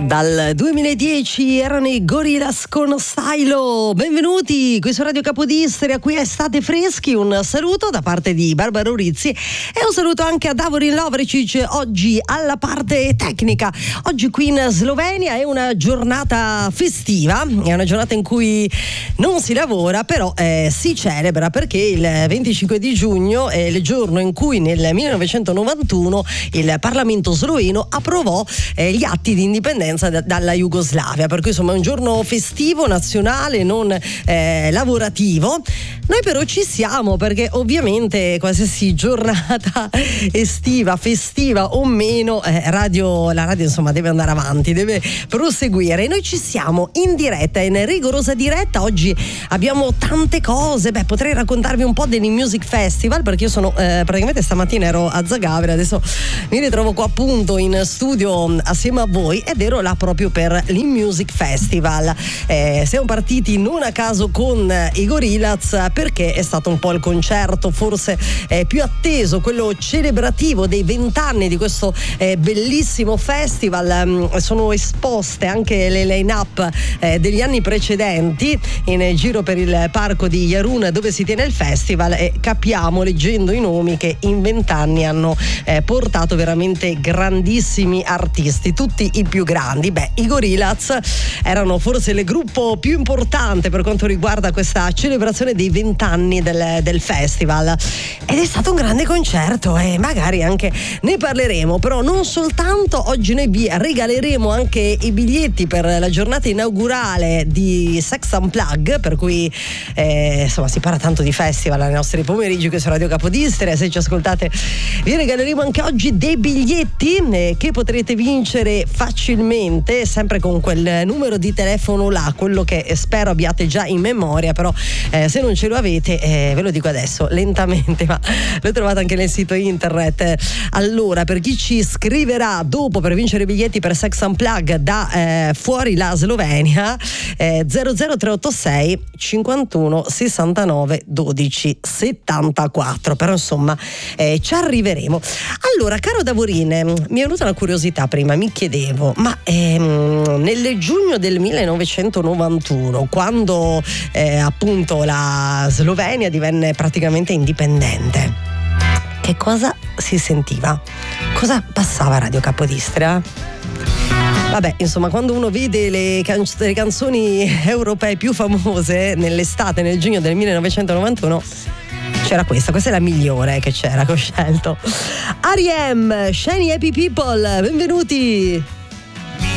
Dal 2010 erano i Gorillaz con Stylo. Benvenuti qui su Radio Capodistria, qui è State Freschi. Un saluto da parte di Barbara Urizzi e un saluto anche a Davorin Lovricic, oggi alla parte tecnica. Oggi qui in Slovenia è una giornata festiva, è una giornata in cui non si lavora, però si celebra, perché il 25 di giugno è il giorno in cui nel 1991 il Parlamento sloveno approvò gli atti di indipendenza dalla Jugoslavia, per cui insomma è un giorno festivo, nazionale, non lavorativo. Noi però ci siamo, perché ovviamente qualsiasi giornata estiva, festiva o meno, la radio insomma deve andare avanti, deve proseguire, e noi ci siamo in diretta, in rigorosa diretta. Oggi abbiamo tante cose, potrei raccontarvi un po' dell'In-Music Festival, perché io sono praticamente stamattina ero a Zagabria, adesso mi ritrovo qua appunto in studio assieme a voi, ed ero là proprio per l'In-Music Festival. Siamo partiti non a caso con i Gorillaz, perché è stato un po' il concerto forse più atteso, quello celebrativo dei 20 anni di questo bellissimo festival. Sono esposte anche le line-up degli anni precedenti in giro per il parco di Jarun, dove si tiene il festival, e capiamo, leggendo i nomi, che in 20 anni hanno portato veramente grandissimi artisti, tutti i più grandi. I Gorillaz erano forse il gruppo più importante per quanto riguarda questa celebrazione dei 20 anni del festival, ed è stato un grande concerto e magari anche ne parleremo. Però non soltanto, oggi noi vi regaleremo anche i biglietti per la giornata inaugurale di Sex Unplugged, per cui insomma si parla tanto di festival nei nostri pomeriggi qui su Radio Capodistria. Se ci ascoltate vi regaleremo anche oggi dei biglietti che potrete vincere facilmente, sempre con quel numero di telefono là, quello che spero abbiate già in memoria, però se non ce lo avete ve lo dico adesso lentamente, ma lo trovate anche nel sito internet. Allora, per chi ci scriverà dopo per vincere biglietti per Sex Unplugged da fuori la Slovenia, 00386 51 69 12 74, però insomma ci arriveremo. Allora, caro Davorin, mi è venuta una curiosità prima, mi chiedevo, ma nel giugno del 1991, quando appunto la Slovenia divenne praticamente indipendente, che cosa si sentiva? Cosa passava a Radio Capodistria? Insomma, quando uno vede le canzoni europee più famose nell'estate, nel giugno del 1991, c'era questa è la migliore che c'era, che ho scelto. R.E.M., Shiny Happy People, benvenuti!